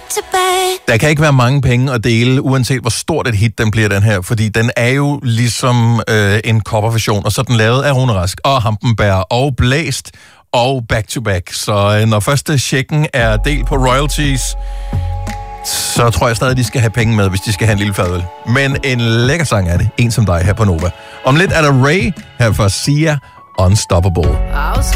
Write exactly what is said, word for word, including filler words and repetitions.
Der kan ikke være mange penge at dele, uanset hvor stort et hit den bliver, den her, fordi den er jo ligesom øh, en coverversion, og så er den lavet af Rune Rask og Hampenberg og Blæst og Back to Back. Så øh, når første checken er delt på royalties, så tror jeg stadig, at de skal have penge med, hvis de skal have en lille fadøl. Men en lækker sang er det. En som dig her på Nova. Om lidt er der Ray her for Sia, Unstoppable.